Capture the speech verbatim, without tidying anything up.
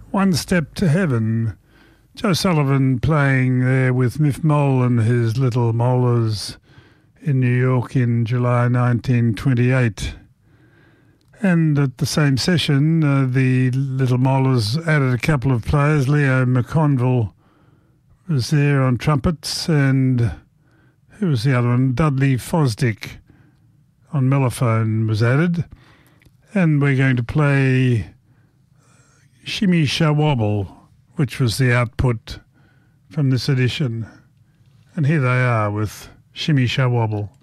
One Step to Heaven. Joe Sullivan playing there with Miff Mole and his Little Molars in New York in July nineteen twenty-eight. And at the same session, uh, the Little Molars added a couple of players. Leo McConville was there on trumpets, and who was the other one? Dudley Fosdick on mellophone was added. And we're going to play Shimmy Shawobble, which was the output from this edition. And here they are with Shimmy Shawobble.